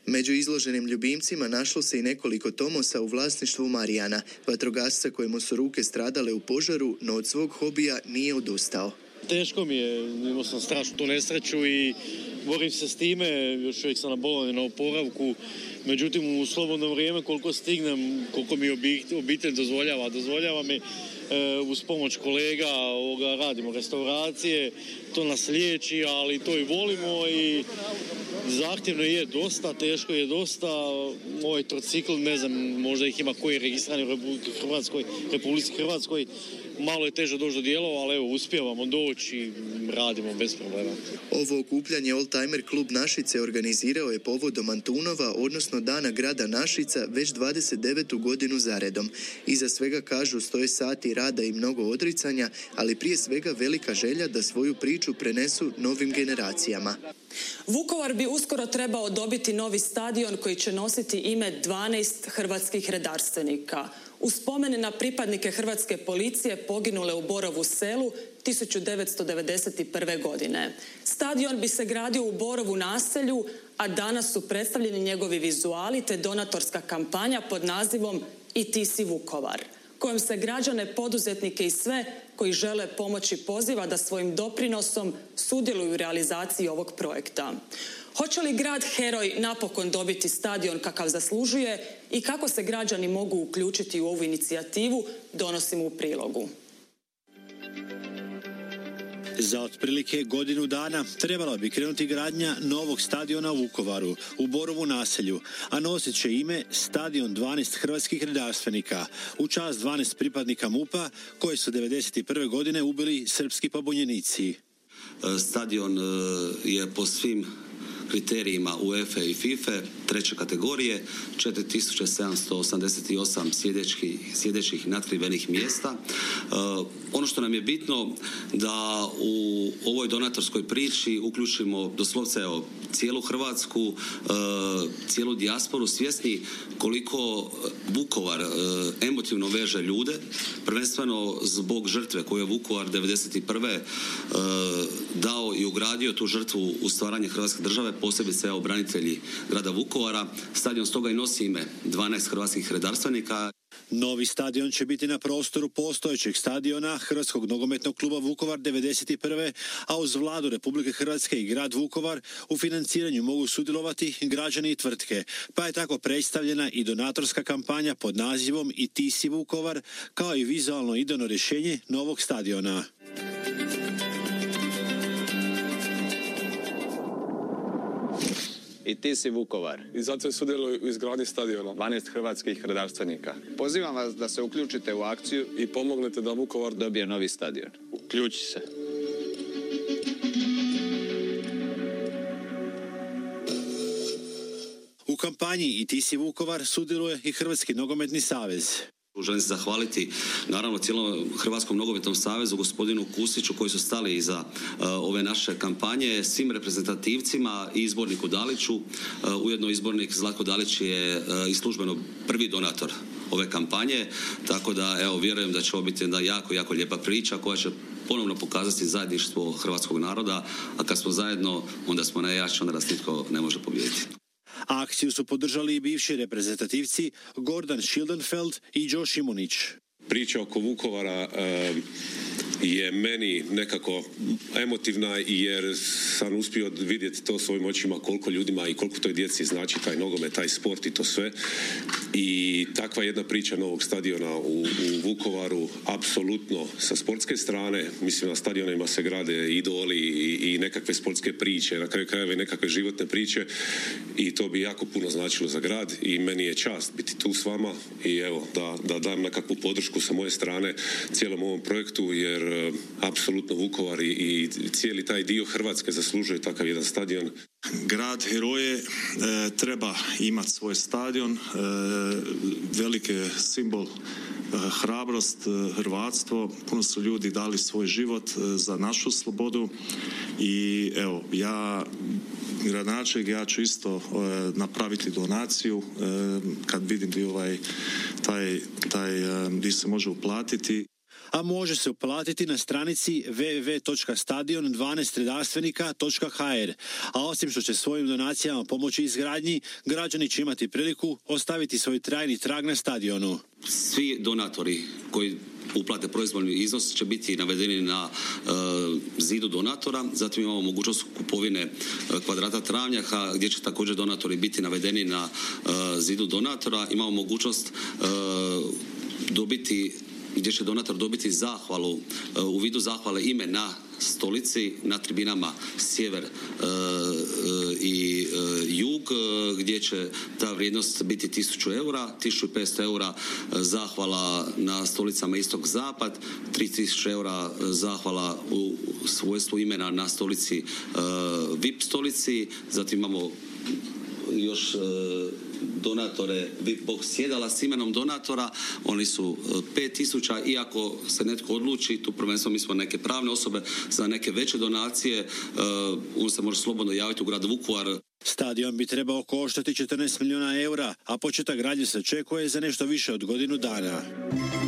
Među izloženim ljubimcima našlo se i nekoliko Tomosa u vlasništvu Marijana, vatrogasca kojemu su ruke stradale u požaru, no od svog hobija nije odustao. Teško mi je, imao sam strašnu tu nesreću i borim se s time, još uvijek sam na bolovanju, na oporavku. Međutim, u slobodno vrijeme koliko stignem, koliko mi obitelj dozvoljava mi uz pomoć kolega radimo restauracije, to nas liječi, ali to i volimo i zahtjevno je dosta, teško je dosta. Ovaj trocikl, ne znam, možda ih ima koji je registriran u Republici Hrvatskoj, malo je teže doći do dijelova, ali evo, uspijevamo doći i radimo bez problema. Ovo okupljanje Oldtimer klub Našice organizirao je povodom Antunova, odnosno Dana grada Našica, već 29. godinu zaredom. Iza svega, kažu, stoje sati rada i mnogo odricanja, ali prije svega velika želja da svoju priču prenesu novim generacijama. Vukovar bi uskoro trebao dobiti novi stadion koji će nositi ime 12 hrvatskih redarstvenika. U spomen na pripadnike hrvatske policije poginule u Borovu Selu 1991. godine. Stadion bi se gradio u Borovu naselju, a danas su predstavljeni njegovi vizuali te donatorska kampanja pod nazivom I ti si Vukovar, kojom se građane, poduzetnike i sve koji žele pomoći poziva da svojim doprinosom sudjeluju u realizaciji ovog projekta. Hoće li grad heroj napokon dobiti stadion kakav zaslužuje i kako se građani mogu uključiti u ovu inicijativu, donosimo u prilogu. Za otprilike godinu dana trebala bi krenuti gradnja novog stadiona u Vukovaru, u Borovu naselju, a nosit će ime Stadion 12 hrvatskih redarstvenika, u čast 12 pripadnika MUP-a koje su 1991. godine ubili srpski pobunjenici. Stadion je po svim kriterijima UEFA i FIFA treće kategorije, 4788 sjedećih natkrivenih mjesta. Ono što nam je bitno da u ovoj donatorskoj priči uključimo doslovce cijelu Hrvatsku, cijelu dijasporu, svjesni koliko Vukovar emotivno veže ljude, prvenstveno zbog žrtve koju je Vukovar 1991. Dao i ugradio tu žrtvu u stvaranje Hrvatske države, posebice branitelji grada Vukovara. Stadion stoga i nosi ime 12 hrvatskih redarstvenika. Novi stadion će biti na prostoru postojećeg stadiona Hrvatskog nogometnog kluba Vukovar 1991. a uz Vladu Republike Hrvatske i grad Vukovar u financiranju mogu sudjelovati građani i tvrtke, pa je tako predstavljena i donatorska kampanja pod nazivom I ti si Vukovar, kao i vizualno idejno rješenje novog stadiona. I ti si Vukovar. I zato sudjeluju u izgradnji stadiona 12 hrvatskih redarstvenika. Pozivam vas da se uključite u akciju i pomognete da Vukovar dobije novi stadion. Uključi se. U kampanji I ti si Vukovar sudjeluje i Hrvatski nogometni savez. Želim se zahvaliti naravno cijelom Hrvatskom nogometnom savezu, gospodinu Kusiću koji su stali iza ove naše kampanje, svim reprezentativcima i izborniku Daliću. Ujedno izbornik Zlatko Dalić je i službeno prvi donator ove kampanje, tako da vjerujem da će ovo biti jedna jako lijepa priča koja će ponovno pokazati zajedništvo hrvatskog naroda, a kad smo zajedno onda smo najjači, onda nas nitko ne može pobijediti. Akciju su podržali i bivši reprezentativci Gordan Schildenfeld i Joe Šimunić. Priča oko Vukovara je meni nekako emotivna jer sam uspio vidjeti to svojim očima koliko ljudima i koliko toj djeci znači taj nogomet, taj sport i to sve. I takva jedna priča novog stadiona u Vukovaru, apsolutno sa sportske strane, mislim na stadionima se grade idoli i nekakve sportske priče, na kraju krajeva i nekakve životne priče i to bi jako puno značilo za grad i meni je čast biti tu s vama i evo da dam nekakvu podršku sa moje strane cijelom ovom projektu jer apsolutno Vukovar i cijeli taj dio Hrvatske zaslužuje takav jedan stadion. Grad heroje treba imati svoj stadion, veliki simbol hrabrost, hrvatstvo, puno su ljudi dali svoj život za našu slobodu i evo, gradonačelnik, ja ću isto napraviti donaciju kad vidim taj gdje se može uplatiti. a može se uplatiti na stranici www.stadion12redarstvenika.hr. A osim što će svojim donacijama pomoći izgradnji, građani će imati priliku ostaviti svoj trajni trag na stadionu. Svi donatori koji uplate proizvoljni iznos će biti navedeni na zidu donatora, zatim imamo mogućnost kupovine kvadrata travnjaka gdje će također donatori biti navedeni na zidu donatora, imamo mogućnost gdje će donator dobiti zahvalu, u vidu zahvale ime na stolici, na tribinama sjever i jug, gdje će ta vrijednost biti 1000 eura, 1500 eura zahvala na stolicama istok-zapad, 3000 eura zahvala u svojstvu imena na stolici VIP stolici, zatim imamo još donatore VIP box sjedala s imenom donatora, oni su 5000, iako se netko odluči, tu prvenstveno mi smo neke pravne osobe za neke veće donacije, on se može slobodno javiti u grad Vukovar. Stadion bi trebao koštati 14 milijuna eura, a početak gradnje se očekuje za nešto više od godinu dana.